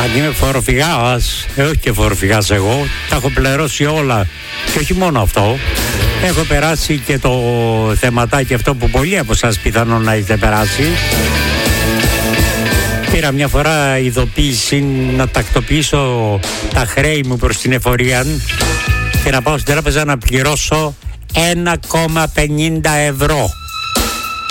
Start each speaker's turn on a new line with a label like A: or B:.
A: Αν είμαι φοροφυγάς, όχι και φοροφυγάς εγώ, τα έχω πληρώσει όλα. Και όχι μόνο αυτό, έχω περάσει και το θεματάκι αυτό που πολλοί από εσάς πιθανόν να έχετε περάσει. Πήρα μια φορά ειδοποίηση να τακτοποιήσω τα χρέη μου προς την εφορία και να πάω στην τράπεζα να πληρώσω 1,50 ευρώ.